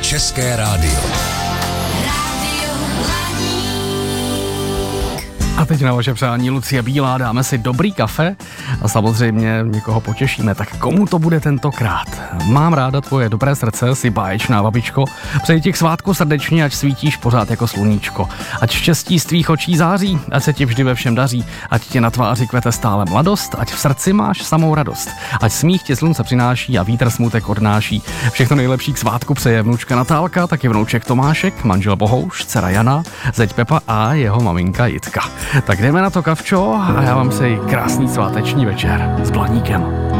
České rádio. A teď na vaše přání, Lucie Bílá, dáme si dobrý kafe a samozřejmě někoho potěšíme. Tak komu to bude tentokrát? Mám ráda tvoje dobré srdce, si báječná babičko. Přeji ti k svátku srdečně, ať svítíš pořád jako sluníčko. Ať štěstí z tvých očí září, ať se ti vždy ve všem daří. Ať ti na tváři kvete stále mladost, ať v srdci máš samou radost. Ať smích ti slunce přináší a vítr smutek odnáší. Všechno nejlepší k svátku přeje vnučka Natálka, taky vnouček Tomášek, manžel Bohouš, dcera Jana, zeď Pepa a jeho maminka Jitka. Tak jdeme na to kavčo a já vám přeji krásný sváteční večer s Blaníkem.